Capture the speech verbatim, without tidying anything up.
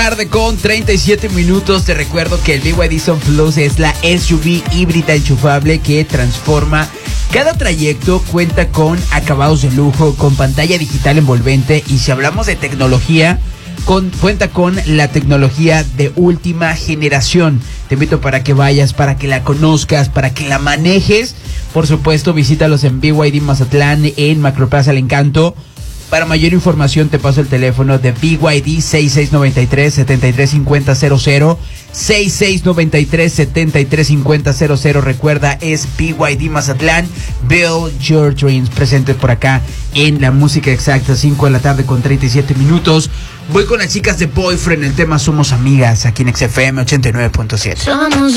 tarde con treinta y siete minutos. Te recuerdo que el B Y D Sun Plus es la S U V híbrida enchufable que transforma cada trayecto. Cuenta con acabados de lujo, con pantalla digital envolvente, y si hablamos de tecnología, Con, cuenta con la tecnología de última generación. Te invito para que vayas, para que la conozcas, para que la manejes. Por supuesto, visítalos en B Y D Mazatlán, en Macroplaza El Encanto. Para mayor información te paso el teléfono de B Y D seis seis nueve tres, siete tres cinco cero cero cero, seis seis nueve tres, siete tres cinco cero cero cero. Recuerda, es B Y D Mazatlán, Build Your Dreams, presente por acá en La Música Exacta, cinco de la tarde con treinta y siete minutos. Voy con las chicas de Boyfriend, el tema Somos Amigas, aquí en X F M ochenta y nueve punto siete. Somos